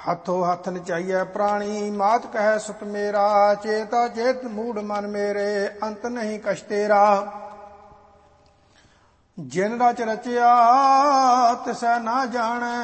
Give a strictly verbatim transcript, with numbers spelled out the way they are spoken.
ਹੱਥੋ ਹੱਥ ਨਚਾਈਐ ਪ੍ਰਾਣੀ, ਮਾਤ ਕਹੈ ਸੁਤ ਮੇਰਾ। ਚੇਤਾ ਚੇਤ ਮੂੜ ਮਨ ਮੇਰੇ, ਅੰਤ ਨਹੀਂ ਕਛ ਤੇਰਾ। ਜਿਨ ਰਚ ਰਚਿਆ ਤਿਸੈ ਨਾ ਜਾਣੈ,